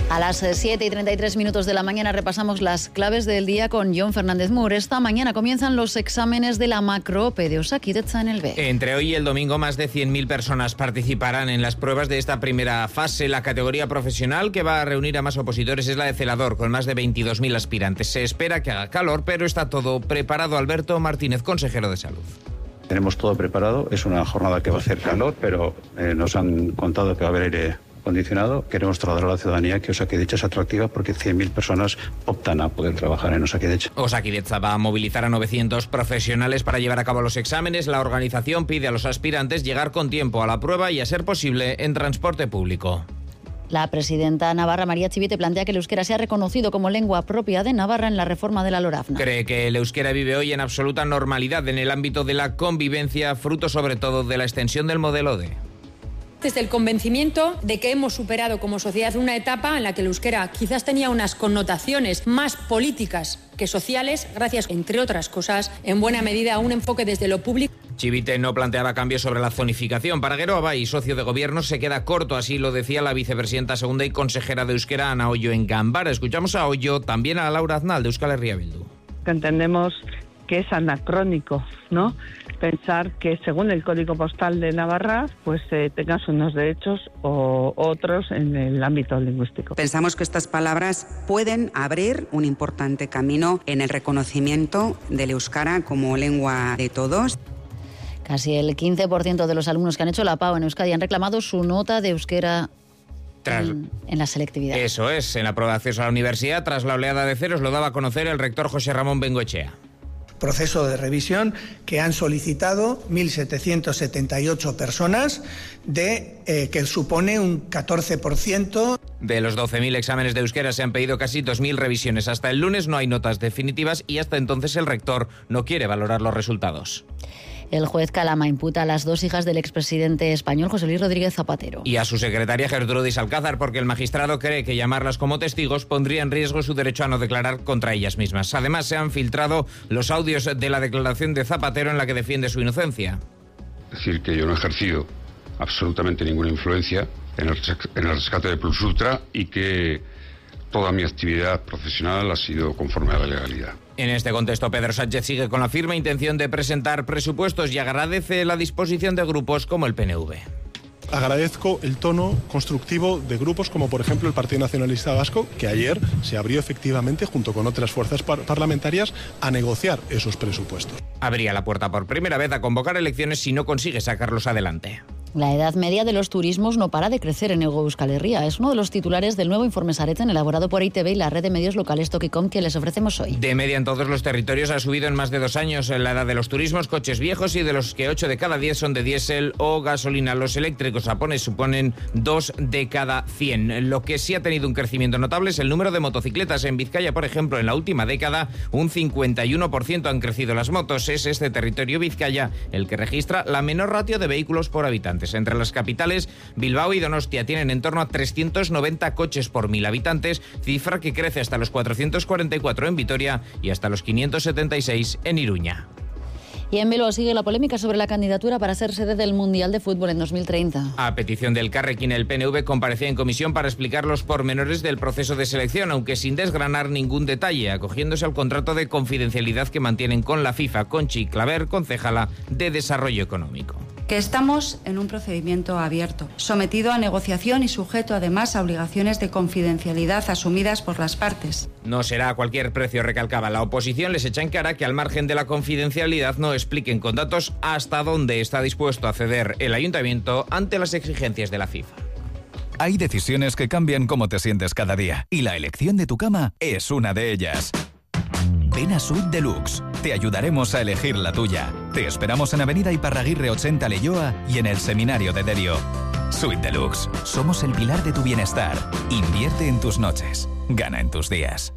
A las 7:33 de la mañana repasamos las claves del día con Jon Fernández Mur. Esta mañana comienzan los exámenes de la macro-OPE de Osakidetza en el B. Entre hoy y el domingo, más de 100.000 personas participarán en las pruebas de esta primera fase. La categoría profesional que va a reunir a más opositores es la de celador, con más de 22.000 aspirantes. Se espera que haga calor, pero está todo preparado. Alberto Martínez, consejero de Salud. Tenemos todo preparado. Es una jornada que va a hacer calor, pero nos han contado que va a haber aire acondicionado. Queremos trasladar a la ciudadanía que Osakidetza es atractiva porque 100.000 personas optan a poder trabajar en Osakidetza. Osakidetza va a movilizar a 900 profesionales para llevar a cabo los exámenes. La organización pide a los aspirantes llegar con tiempo a la prueba y, a ser posible, en transporte público. La presidenta navarra, María Chivite, plantea que el euskera sea reconocido como lengua propia de Navarra en la reforma de la LORAFNA. Cree que el euskera vive hoy en absoluta normalidad en el ámbito de la convivencia, fruto sobre todo de la extensión del modelo D. Desde el convencimiento de que hemos superado como sociedad una etapa en la que el euskera quizás tenía unas connotaciones más políticas que sociales, gracias, entre otras cosas, en buena medida a un enfoque desde lo público. Chivite no planteaba cambios sobre la zonificación. Para Geroa y socio de gobierno, se queda corto, así lo decía la vicepresidenta segunda y consejera de euskera, Ana Ollo, en Gambara. Escuchamos a Ollo, también a Laura Aznal, de Euskal Herria Bildu. Entendemos que es anacrónico, ¿no?, pensar que según el Código Postal de Navarra, pues tengas unos derechos o otros en el ámbito lingüístico. Pensamos que estas palabras pueden abrir un importante camino en el reconocimiento del euskara como lengua de todos. Casi el 15% de los alumnos que han hecho la PAO en Euskadi han reclamado su nota de euskera en la selectividad. Eso es, en la prueba de acceso a la universidad, tras la oleada de ceros, lo daba a conocer el rector José Ramón Bengoechea. Proceso de revisión que han solicitado 1.778 personas, que supone un 14%. De los 12.000 exámenes de euskera se han pedido casi 2.000 revisiones. Hasta el lunes no hay notas definitivas y hasta entonces el rector no quiere valorar los resultados. El juez Calama imputa a las dos hijas del expresidente español José Luis Rodríguez Zapatero. Y a su secretaria Gertrudis Alcázar, porque el magistrado cree que llamarlas como testigos pondría en riesgo su derecho a no declarar contra ellas mismas. Además, se han filtrado los audios de la declaración de Zapatero en la que defiende su inocencia. Es decir, que yo no he ejercido absolutamente ninguna influencia en el rescate de Plus Ultra y que toda mi actividad profesional ha sido conforme a la legalidad. En este contexto, Pedro Sánchez sigue con la firme intención de presentar presupuestos y agradece la disposición de grupos como el PNV. Agradezco el tono constructivo de grupos como, por ejemplo, el Partido Nacionalista Vasco, que ayer se abrió efectivamente, junto con otras fuerzas parlamentarias, a negociar esos presupuestos. Abría la puerta por primera vez a convocar elecciones si no consigue sacarlos adelante. La edad media de los turismos no para de crecer en Hego Euskal Herria. Es uno de los titulares del nuevo informe Sareten elaborado por ITV y la red de medios locales Tokicom que les ofrecemos hoy. De media en todos los territorios ha subido en más de 2 años la edad de los turismos, coches viejos, y de los que 8 de cada 10 son de diésel o gasolina. Los eléctricos japoneses suponen 2 de cada 100. Lo que sí ha tenido un crecimiento notable es el número de motocicletas. En Vizcaya, por ejemplo, en la última década, un 51% han crecido las motos. Es este territorio, Vizcaya, el que registra la menor ratio de vehículos por habitantes. Entre las capitales, Bilbao y Donostia tienen en torno a 390 coches por 1.000 habitantes, cifra que crece hasta los 444 en Vitoria y hasta los 576 en Iruña. Y en Bilbao sigue la polémica sobre la candidatura para ser sede del Mundial de Fútbol en 2030. A petición del Carrequín, el PNV comparecía en comisión para explicar los pormenores del proceso de selección, aunque sin desgranar ningún detalle, acogiéndose al contrato de confidencialidad que mantienen con la FIFA. Conchi Claver, concejala de Desarrollo Económico. Que estamos en un procedimiento abierto, sometido a negociación y sujeto además a obligaciones de confidencialidad asumidas por las partes. No será a cualquier precio, recalcaba. La oposición les echa en cara que al margen de la confidencialidad no expliquen con datos hasta dónde está dispuesto a ceder el ayuntamiento ante las exigencias de la FIFA. Hay decisiones que cambian cómo te sientes cada día y la elección de tu cama es una de ellas. Ven a Suite Deluxe. Te ayudaremos a elegir la tuya. Te esperamos en Avenida Iparraguirre 80 Leioa y en el Seminario de Derio. Suite Deluxe. Somos el pilar de tu bienestar. Invierte en tus noches. Gana en tus días.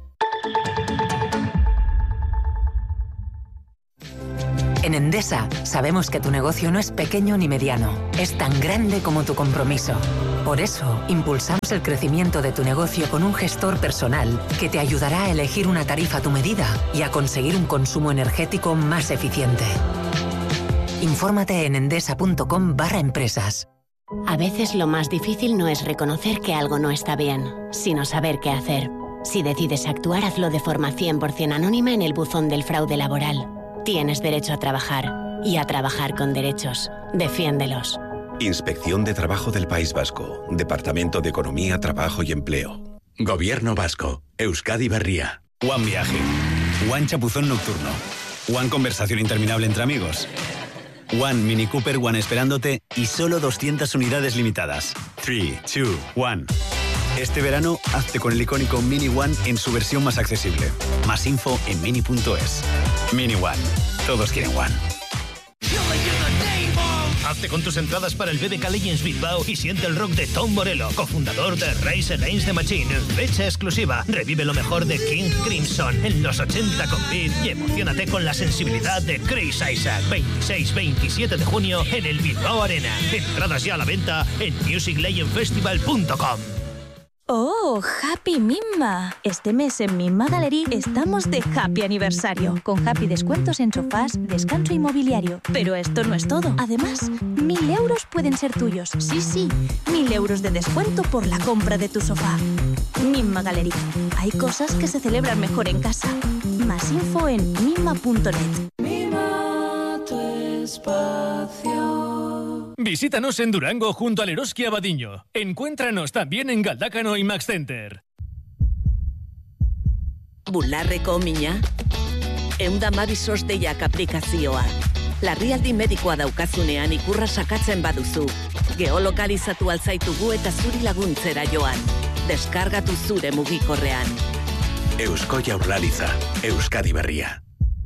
En Endesa sabemos que tu negocio no es pequeño ni mediano, es tan grande como tu compromiso. Por eso, impulsamos el crecimiento de tu negocio con un gestor personal que te ayudará a elegir una tarifa a tu medida y a conseguir un consumo energético más eficiente. Infórmate en endesa.com/empresas. A veces lo más difícil no es reconocer que algo no está bien, sino saber qué hacer. Si decides actuar, hazlo de forma 100% anónima en el buzón del fraude laboral. Tienes derecho a trabajar y a trabajar con derechos. Defiéndelos. Inspección de Trabajo del País Vasco. Departamento de Economía, Trabajo y Empleo. Gobierno Vasco. Euskadi Berria. One Viaje. One Chapuzón Nocturno. One Conversación Interminable entre amigos. One Mini Cooper One esperándote y solo 200 unidades limitadas. 3, 2, 1. Este verano, hazte con el icónico Mini One en su versión más accesible. Más info en mini.es. Mini One. Todos quieren One. Hazte con tus entradas para el BBK Legends Bilbao y siente el rock de Tom Morello, cofundador de Rise Against the Machine. Fecha exclusiva. Revive lo mejor de King Crimson en los 80 con Beat y emocionate con la sensibilidad de Chris Isaac. 26-27 de junio en el Bilbao Arena. Entradas ya a la venta en musiclegendfestival.com. ¡Oh, Happy Mimma! Este mes en Mimma Gallery estamos de Happy Aniversario, con Happy descuentos en sofás, descanso inmobiliario. Pero esto no es todo. Además, 1.000 euros pueden ser tuyos. Sí, 1.000 euros de descuento por la compra de tu sofá. Mimma Gallery. Hay cosas que se celebran mejor en casa. Más info en mimma.net. Mima tu espacio. Visítanos en Durango junto al Eroski Abadiño. Encuéntranos también en Galdácano y Max Center. Bularreko mina, eunda mabisos deiak aplikazioa. Larrialdi medikoa daukazunean ikurra sakatzen baduzu. Geolokalizatu alzaitugu eta zuri laguntzera joan. Deskargatu zure mugikorrean. Eusko Jaurlaritza, Euskadi Berria.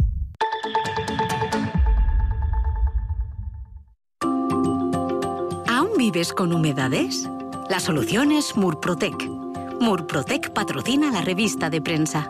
¿Vives con humedades? La solución es Murprotec. Murprotec patrocina la revista de prensa.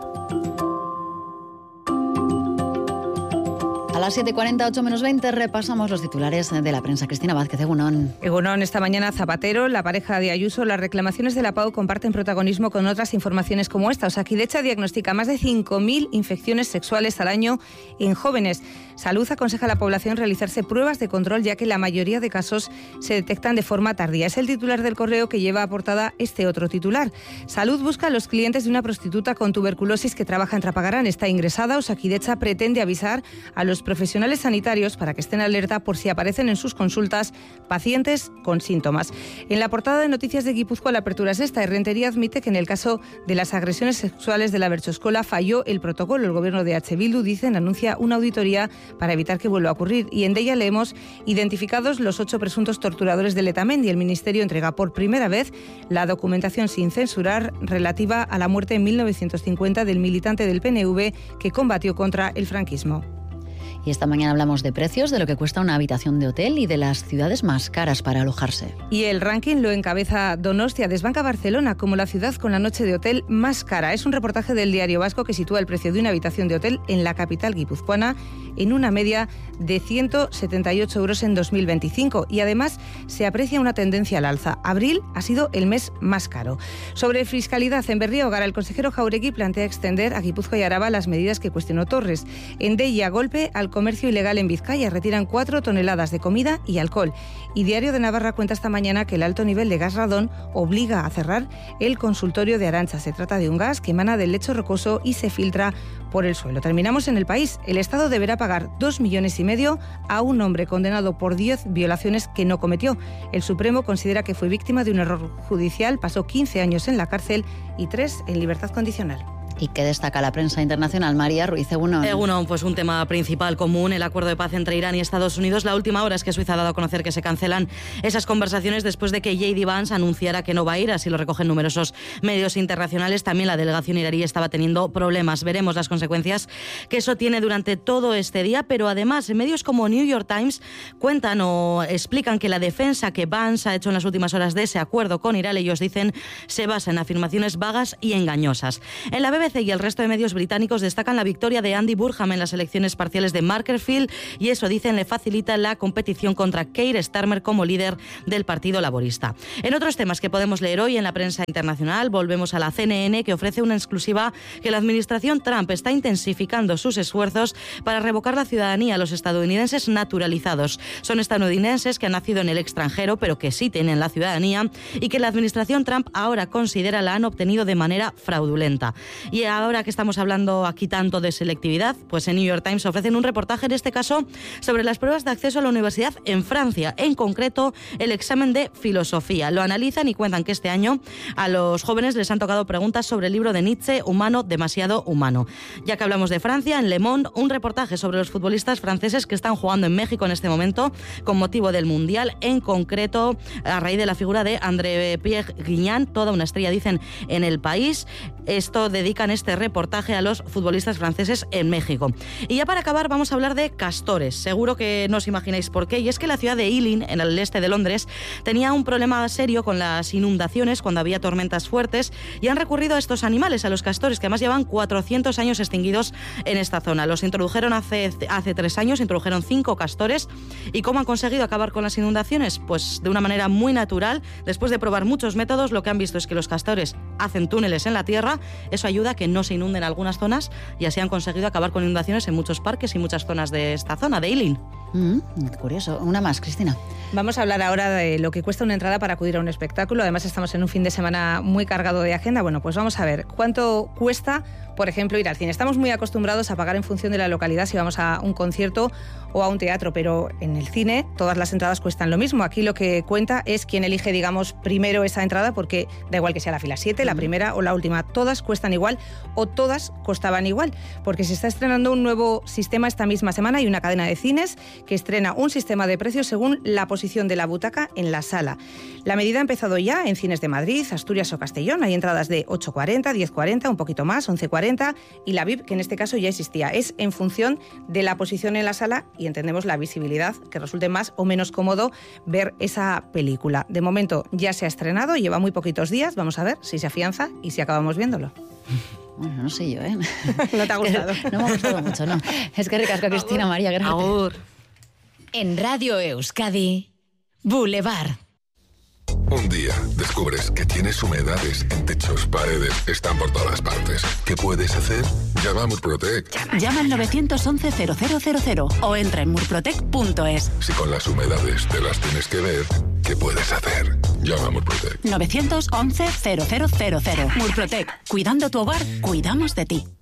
A las 7:40, 8 menos 20, repasamos los titulares de la prensa. Cristina Vázquez, Egunon. Egunon, esta mañana Zapatero, la pareja de Ayuso, las reclamaciones de la PAU comparten protagonismo con otras informaciones como esta. Osakidetza diagnostica más de 5.000 infecciones sexuales al año en jóvenes. Salud aconseja a la población realizarse pruebas de control, ya que la mayoría de casos se detectan de forma tardía. Es el titular del Correo que lleva a portada este otro titular. Salud busca a los clientes de una prostituta con tuberculosis que trabaja en Trapagarán. Está ingresada. Osakidetza pretende avisar a los profesionales sanitarios para que estén alerta por si aparecen en sus consultas pacientes con síntomas. En la portada de Noticias de Guipúzcoa la apertura es esta. Rentería admite que en el caso de las agresiones sexuales de la Bertxoskola falló el protocolo. El gobierno de H. Bildu, dicen, anuncia una auditoría para evitar que vuelva a ocurrir. Y en ella leemos: identificados los 8 presuntos torturadores de Letamendi. El Ministerio entrega por primera vez la documentación sin censurar relativa a la muerte en 1950 del militante del PNV que combatió contra el franquismo. Y esta mañana hablamos de precios, de lo que cuesta una habitación de hotel y de las ciudades más caras para alojarse. Y el ranking lo encabeza Donostia, desbanca Barcelona como la ciudad con la noche de hotel más cara. Es un reportaje del Diario Vasco que sitúa el precio de una habitación de hotel en la capital guipuzcoana en una media de 178 euros en 2025. Y además se aprecia una tendencia al alza. Abril ha sido el mes más caro. Sobre fiscalidad en Berriozar, el consejero Jauregui plantea extender a Guipúzcoa y Araba las medidas que cuestionó Torres. En Deia, golpe al comercio ilegal en Vizcaya, retiran 4 toneladas de comida y alcohol. Y Diario de Navarra cuenta esta mañana que el alto nivel de gas radón obliga a cerrar el consultorio de Arantxa. Se trata de un gas que emana del lecho rocoso y se filtra por el suelo. Terminamos en El País. El Estado deberá pagar 2,5 millones a un hombre condenado por 10 violaciones que no cometió. El Supremo considera que fue víctima de un error judicial, pasó 15 años en la cárcel y 3 en libertad condicional. ¿Y qué destaca la prensa internacional? María Ruiz, Egunon. Egunon, pues un tema principal común, el acuerdo de paz entre Irán y Estados Unidos. La última hora es que Suiza ha dado a conocer que se cancelan esas conversaciones después de que J.D. Vance anunciara que no va a ir, así lo recogen numerosos medios internacionales. También la delegación iraní estaba teniendo problemas. Veremos las consecuencias que eso tiene durante todo este día, pero además en medios como New York Times cuentan o explican que la defensa que Vance ha hecho en las últimas horas de ese acuerdo con Irán, ellos dicen, se basa en afirmaciones vagas y engañosas. En la BBC BBC y el resto de medios británicos destacan la victoria de Andy Burnham en las elecciones parciales de Macclesfield y eso, dicen, le facilita la competición contra Keir Starmer como líder del Partido Laborista. En otros temas que podemos leer hoy en la prensa internacional, volvemos a la CNN, que ofrece una exclusiva que la administración Trump está intensificando sus esfuerzos para revocar la ciudadanía a los estadounidenses naturalizados. Son estadounidenses que han nacido en el extranjero, pero que sí tienen la ciudadanía y que la administración Trump ahora considera la han obtenido de manera fraudulenta. Y ahora que estamos hablando aquí tanto de selectividad, pues en New York Times ofrecen un reportaje, en este caso, sobre las pruebas de acceso a la universidad en Francia, en concreto el examen de filosofía. Lo analizan y cuentan que este año a los jóvenes les han tocado preguntas sobre el libro de Nietzsche, Humano, demasiado humano. Ya que hablamos de Francia, en Le Monde, un reportaje sobre los futbolistas franceses que están jugando en México en este momento con motivo del Mundial, en concreto a raíz de la figura de André-Pierre Guignan, toda una estrella, dicen, en el país. Esto dedican este reportaje a los futbolistas franceses en México. Y ya para acabar vamos a hablar de castores. Seguro que no os imagináis por qué, y es que la ciudad de Ealing, en el este de Londres, tenía un problema serio con las inundaciones cuando había tormentas fuertes y han recurrido a estos animales, a los castores, que además llevan 400 años extinguidos en esta zona. Los introdujeron hace 3 años, introdujeron 5 castores. ¿Y cómo han conseguido acabar con las inundaciones? Pues de una manera muy natural. Después de probar muchos métodos, lo que han visto es que los castores hacen túneles en la tierra. Eso ayuda a que no se inunden algunas zonas y así han conseguido acabar con inundaciones en muchos parques y muchas zonas de esta zona, de Ealing. Curioso. Una más, Cristina. Vamos a hablar ahora de lo que cuesta una entrada para acudir a un espectáculo. Además, estamos en un fin de semana muy cargado de agenda. Bueno, pues vamos a ver cuánto cuesta, por ejemplo, ir al cine. Estamos muy acostumbrados a pagar en función de la localidad si vamos a un concierto o a un teatro, pero en el cine todas las entradas cuestan lo mismo. Aquí lo que cuenta es quién elige, digamos, primero esa entrada, porque da igual que sea la fila 7, la primera o la última. Todas cuestan igual o todas costaban igual, porque se está estrenando un nuevo sistema esta misma semana y una cadena de cines que estrena un sistema de precios según la posición de la butaca en la sala. La medida ha empezado ya en cines de Madrid, Asturias o Castellón. Hay entradas de 8,40, 10,40, un poquito más, 11,40, y la VIP, que en este caso ya existía. Es en función de la posición en la sala y entendemos la visibilidad, que resulte más o menos cómodo ver esa película. De momento ya se ha estrenado, lleva muy poquitos días. Vamos a ver si se afianza y si acabamos viéndolo. Bueno, no sé yo, ¿eh? ¿No te ha gustado? No me ha gustado mucho, no. Es que ricasco, Cristina, María, gracias. Agur. En Radio Euskadi, Boulevard. Un día descubres que tienes humedades en techos, paredes, están por todas partes. ¿Qué puedes hacer? Llama a Murprotec. Llama al 911-0000 o entra en murprotec.es. Si con las humedades te las tienes que ver, ¿qué puedes hacer? Llama a Murprotec. 911-0000. Murprotec. Cuidando tu hogar, cuidamos de ti.